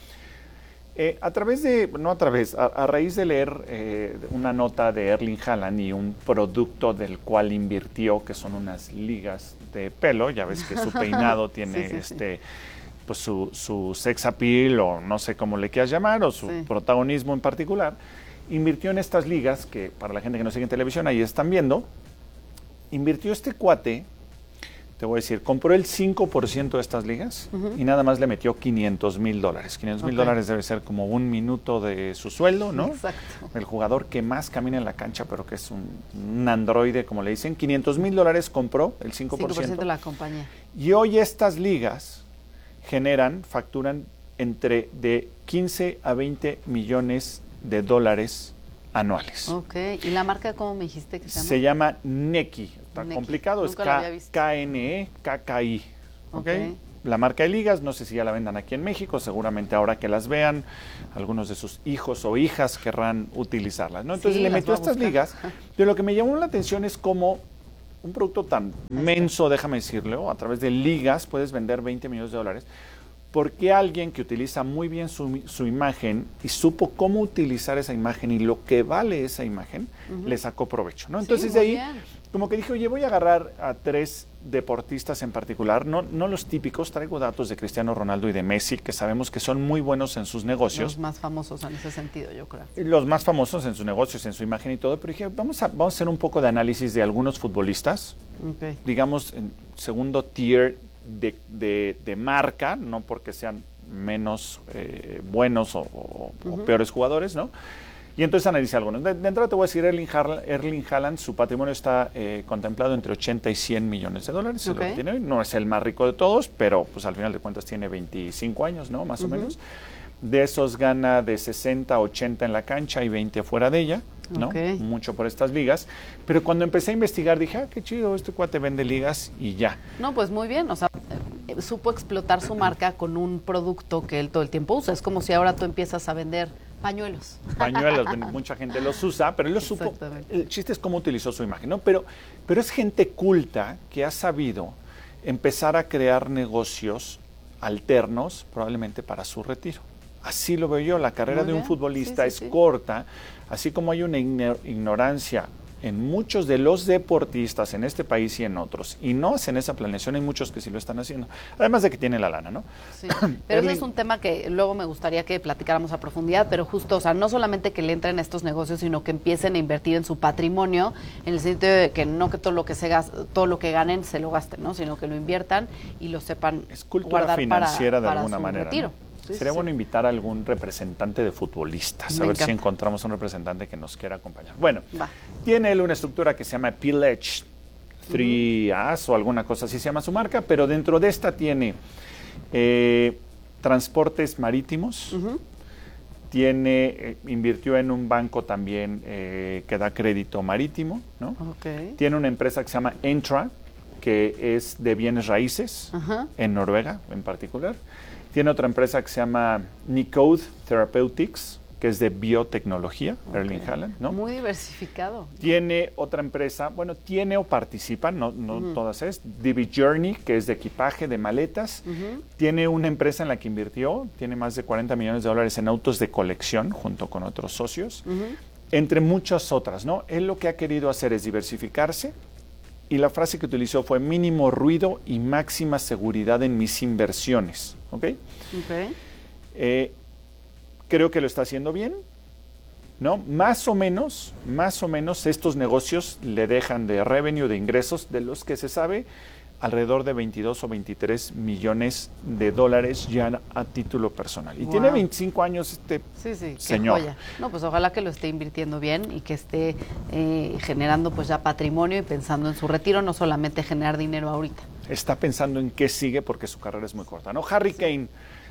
a raíz de leer una nota de Erling Haaland y un producto del cual invirtió, que son unas ligas de pelo, ya ves que su peinado tiene pues su sex appeal, o no sé cómo le quieras llamar, o su protagonismo en particular, invirtió en estas ligas, que para la gente que no sigue en televisión, ahí están viendo, invirtió este cuate, te voy a decir, compró el 5% de estas ligas y nada más le metió $500,000. $500,000 debe ser como 1 minuto de su sueldo, ¿no?
Exacto.
El jugador que más camina en la cancha, pero que es un androide, como le dicen. $500,000 compró, el 5%.
5% de la compañía.
Y hoy estas ligas facturan entre de 15 a 20 millones de dólares anuales.
Ok, ¿y la marca cómo me dijiste que se llama?
Se llama Neki. Está complicado,
nunca
es KNE-KKI. ¿Okay? La marca de ligas, no sé si ya la vendan aquí en México, seguramente ahora que las vean, algunos de sus hijos o hijas querrán utilizarlas, ¿no? Entonces le metió estas ligas, pero lo que me llamó la atención es cómo un producto tan menso, déjame decirlo, a través de ligas puedes vender $20 millones. Porque alguien que utiliza muy bien su imagen y supo cómo utilizar esa imagen y lo que vale esa imagen, le sacó provecho, ¿no? Entonces de ahí, como que dije, oye, voy a agarrar a 3 deportistas en particular, no los típicos, traigo datos de Cristiano Ronaldo y de Messi, que sabemos que son muy buenos en sus negocios.
Los más famosos en ese sentido, yo creo.
Los más famosos en sus negocios, en su imagen y todo, pero dije, vamos a hacer un poco de análisis de algunos futbolistas, digamos, en segundo tier de marca, no porque sean menos buenos o peores jugadores, ¿no? Y entonces analicé algunos. De entrada te voy a decir, Erling Haaland, su patrimonio está contemplado entre 80 y 100 millones de dólares. Es lo que tiene hoy. No es el más rico de todos, pero pues al final de cuentas tiene 25 años, ¿no? Más o menos. De esos gana de 60 a 80 en la cancha y 20 fuera de ella, ¿no? Mucho por estas ligas. Pero cuando empecé a investigar dije, qué chido, este cuate vende ligas y ya.
No, pues muy bien, o sea, supo explotar su marca con un producto que él todo el tiempo usa. Es como si ahora tú empiezas a vender pañuelos.
Mucha gente los usa, pero él lo supo. El chiste es cómo utilizó su imagen, ¿no? Pero es gente culta que ha sabido empezar a crear negocios alternos, probablemente para su retiro. Así lo veo yo, la carrera de un futbolista es corta, así como hay una ignorancia en muchos de los deportistas en este país y en otros, y no hacen esa planeación, hay muchos que sí lo están haciendo, además de que tienen la lana, ¿no?
Sí, pero ese es un tema que luego me gustaría que platicáramos a profundidad, pero justo, o sea, no solamente que le entren a estos negocios, sino que empiecen a invertir en su patrimonio, en el sentido de que no que todo lo que ganen se lo gasten, ¿no? Sino que lo inviertan y lo sepan
es cultura
guardar
financiera
para
de alguna
su
manera,
retiro.
¿no? Sería bueno invitar a algún representante de futbolistas, a ver si encontramos un representante que nos quiera acompañar. Bueno, tiene él una estructura que se llama Pledge 3As o alguna cosa así se llama su marca, pero dentro de esta tiene transportes marítimos, invirtió en un banco también que da crédito marítimo, ¿no? Tiene una empresa que se llama Entra, que es de bienes raíces, en Noruega en particular. Tiene otra empresa que se llama Nicode Therapeutics, que es de biotecnología, Erling Haaland, ¿no?
Muy diversificado.
Tiene otra empresa, tiene o participa, no todas es, DB Journey, que es de equipaje, de maletas. Tiene una empresa en la que invirtió, tiene más de $40 millones en autos de colección, junto con otros socios, entre muchas otras, ¿no? Él lo que ha querido hacer es diversificarse, y la frase que utilizó fue mínimo ruido y máxima seguridad en mis inversiones. ¿Ok? Creo que lo está haciendo bien, ¿no? Más o menos estos negocios le dejan de revenue, de ingresos, de los que se sabe, alrededor de 22 o 23 millones de dólares ya a título personal. Y tiene 25 años señor.
Qué joya. No, pues ojalá que lo esté invirtiendo bien y que esté generando pues ya patrimonio y pensando en su retiro, no solamente generar dinero ahorita.
Está pensando en qué sigue porque su carrera es muy corta, ¿no? Harry Kane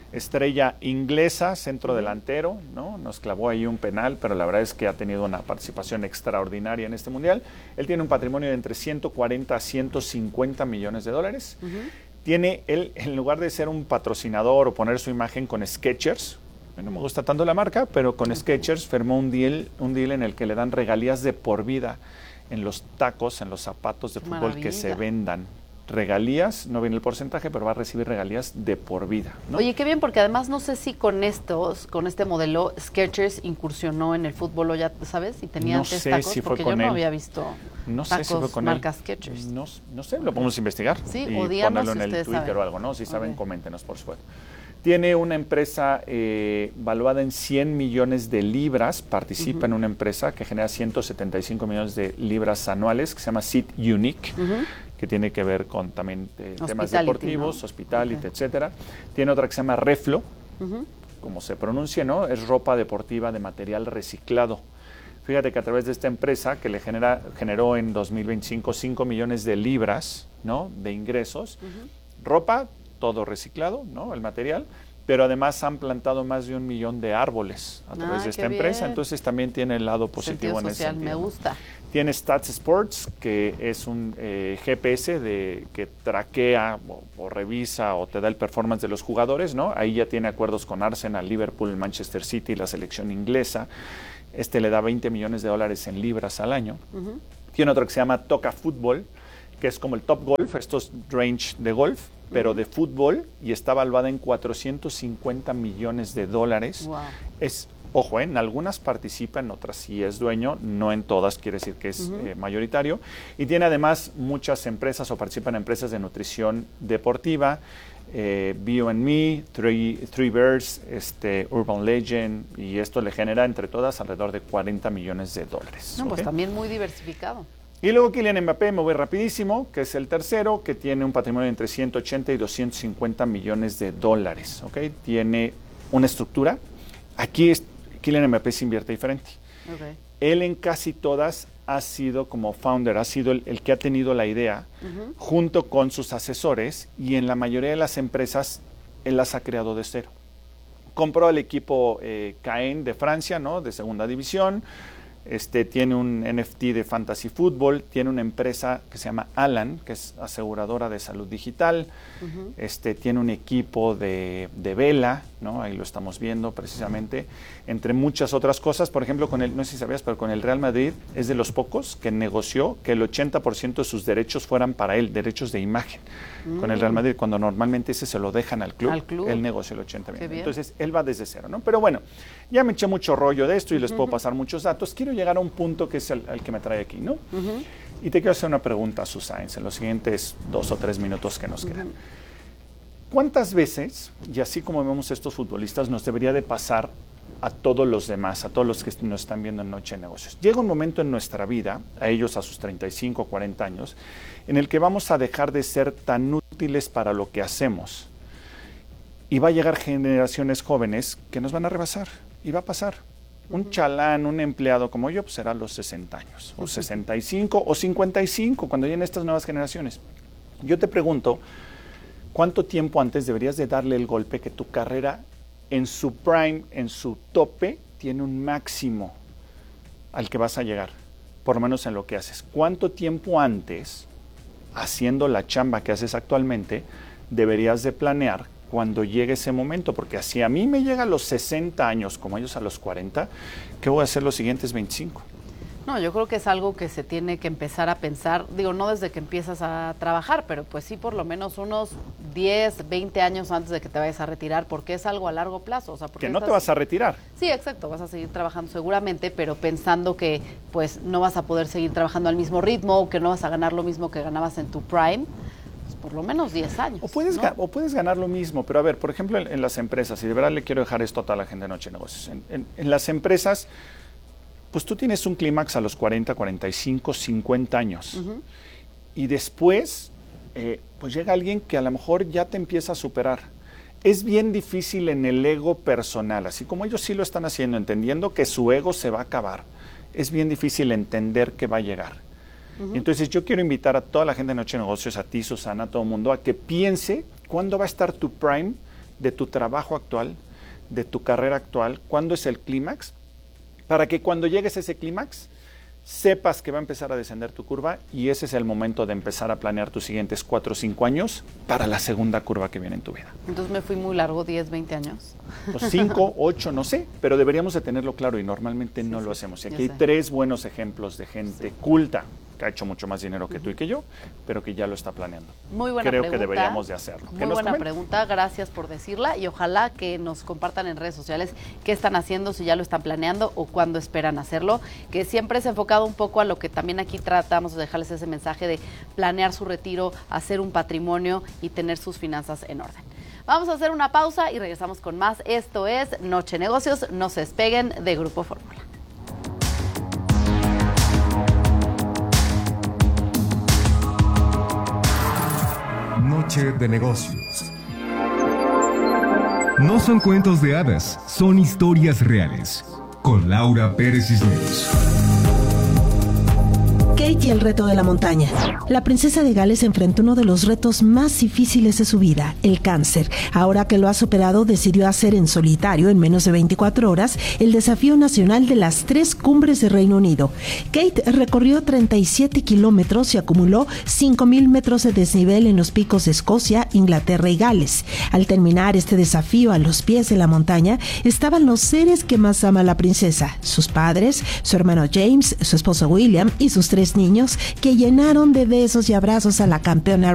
estrella inglesa, centro delantero, ¿no? Nos clavó ahí un penal, pero la verdad es que ha tenido una participación extraordinaria en este mundial. Él tiene un patrimonio de entre 140 a 150 millones de dólares. Tiene él, en lugar de ser un patrocinador o poner su imagen con Skechers, no me gusta tanto la marca, pero con Skechers firmó un deal en el que le dan regalías de por vida en los tacos, en los zapatos de fútbol que se vendan. Regalías, no viene el porcentaje, pero va a recibir regalías de por vida, ¿no?
Oye, qué bien, porque además no sé si con este modelo Skechers incursionó en el fútbol, o ya sabes, y tenía antes tacos,
si
porque yo no había visto tacos marca Skechers.
No sé, lo podemos investigar.
Sí,
y
o díganos
ponerlo en
si
el Twitter
saben.
o algo, ¿no? Si saben, coméntenos, por supuesto. Tiene una empresa valuada en 100 millones de libras, participa en una empresa que genera 175 millones de libras anuales, que se llama Seat Unique, que tiene que ver con también temas deportivos, ¿no? Hospitality, etcétera. Tiene otra que se llama Reflo, como se pronuncia, ¿no? Es ropa deportiva de material reciclado. Fíjate que a través de esta empresa, que le generó en 2025 5 millones de libras, ¿no? De ingresos, ropa, todo reciclado, ¿no? El material, pero además han plantado más de 1 millón de árboles a través de esta empresa, entonces también tiene el lado positivo en ese sentido.
Me gusta.
Tiene Stats Sports, que es un GPS que traquea o revisa o te da el performance de los jugadores, ¿no? Ahí ya tiene acuerdos con Arsenal, Liverpool, Manchester City, la selección inglesa. Le da 20 millones de dólares en libras al año. Tiene otro que se llama Toca Fútbol, que es como el Top Golf, estos range de golf, pero de fútbol, y está valuada en 450 millones de dólares.
Wow.
Ojo, en algunas participa, en otras sí es dueño, no en todas, quiere decir que es mayoritario. Y tiene además muchas empresas o participa en empresas de nutrición deportiva, Bio&Me, Three Birds, Urban Legend, y esto le genera entre todas alrededor de 40 millones de dólares.
No, pues también muy diversificado.
Y luego Kylian Mbappé, me voy rapidísimo, que es el tercero, que tiene un patrimonio entre 180 y 250 millones de dólares. ¿Okay? Tiene una estructura. Aquí Kylian Mbappé se invierte diferente.
Okay.
Él en casi todas ha sido como founder, ha sido el que ha tenido la idea, junto con sus asesores, y en la mayoría de las empresas él las ha creado de cero. Compró el equipo Caen de Francia, ¿no? De segunda división. Tiene un NFT de Fantasy Football, tiene una empresa que se llama Alan, que es aseguradora de salud digital, tiene un equipo de vela, ¿no? Ahí lo estamos viendo precisamente, entre muchas otras cosas. Por ejemplo, no sé si sabías, pero con el Real Madrid es de los pocos que negoció que el 80% de sus derechos fueran para él, derechos de imagen. Con el Real Madrid, cuando normalmente ese se lo dejan al club. Él negoció el 80%. Entonces, él va desde cero, ¿no? Pero bueno, ya me eché mucho rollo de esto y les puedo pasar muchos datos. Quiero llegar a un punto que es el que me trae aquí, ¿no? Y te quiero hacer una pregunta, Susana, en los siguientes 2 o 3 minutos que nos quedan. ¿Cuántas veces, y así como vemos estos futbolistas, nos debería de pasar a todos los demás, a todos los que nos están viendo en Noche de Negocios? Llega un momento en nuestra vida, a ellos a sus 35 o 40 años, en el que vamos a dejar de ser tan útiles para lo que hacemos. Y va a llegar generaciones jóvenes que nos van a rebasar, y va a pasar. Un chalán, un empleado como yo, pues será a los 60 años, o 65, o 55, cuando lleguen estas nuevas generaciones. Yo te pregunto, ¿cuánto tiempo antes deberías de darle el golpe que tu carrera en su prime, en su tope, tiene un máximo al que vas a llegar, por lo menos en lo que haces? ¿Cuánto tiempo antes, haciendo la chamba que haces actualmente, deberías de planear cuando llegue ese momento? Porque si a mí me llega a los 60 años, como ellos a los 40, ¿qué voy a hacer los siguientes 25?
No, yo creo que es algo que se tiene que empezar a pensar, digo, no desde que empiezas a trabajar, pero pues sí por lo menos unos 10, 20 años antes de que te vayas a retirar, porque es algo a largo plazo. O sea, porque
que no te vas a retirar.
Sí, exacto, vas a seguir trabajando seguramente, pero pensando que pues no vas a poder seguir trabajando al mismo ritmo, o que no vas a ganar lo mismo que ganabas en tu prime, pues por lo menos 10 años.
O puedes ganar lo mismo, pero a ver, por ejemplo, en las empresas, y de verdad le quiero dejar esto a toda la gente de Noche de Negocios, en las empresas, pues tú tienes un clímax a los 40, 45, 50 años. Y después, pues llega alguien que a lo mejor ya te empieza a superar. Es bien difícil en el ego personal, así como ellos sí lo están haciendo, entendiendo que su ego se va a acabar. Es bien difícil entender que va a llegar. Entonces yo quiero invitar a toda la gente de Noche de Negocios, a ti, Susana, a todo el mundo, a que piense cuándo va a estar tu prime de tu trabajo actual, de tu carrera actual, cuándo es el clímax, para que cuando llegues a ese clímax sepas que va a empezar a descender tu curva y ese es el momento de empezar a planear tus siguientes 4 o 5 años para la segunda curva que viene en tu vida.
Entonces me fui muy largo, 10, 20 años.
Pues 5, 8, no sé, pero deberíamos de tenerlo claro y normalmente no lo hacemos. Y aquí hay 3 buenos ejemplos de gente culta que ha hecho mucho más dinero que tú y que yo, pero que ya lo está planeando.
Muy buena pregunta.
Creo que deberíamos de hacerlo.
Muy buena pregunta, gracias por decirla y ojalá que nos compartan en redes sociales qué están haciendo, si ya lo están planeando o cuándo esperan hacerlo, que siempre es enfocado un poco a lo que también aquí tratamos de dejarles ese mensaje de planear su retiro, hacer un patrimonio y tener sus finanzas en orden. Vamos a hacer una pausa y regresamos con más. Esto es Noche Negocios, no se despeguen de Grupo Fórmula.
Noche de negocios. No son cuentos de hadas, son historias reales. Con Laura Pérez Cisneros.
Kate y el reto de la montaña. La princesa de Gales enfrentó uno de los retos más difíciles de su vida, el cáncer. Ahora que lo ha superado, decidió hacer en solitario, en menos de 24 horas, el desafío nacional de las 3 cumbres de Reino Unido. Kate recorrió 37 kilómetros y acumuló 5,000 metros de desnivel en los picos de Escocia, Inglaterra y Gales. Al terminar este desafío a los pies de la montaña, estaban los seres que más ama la princesa, sus padres, su hermano James, su esposo William y sus 3 niños, que llenaron de besos y abrazos a la campeona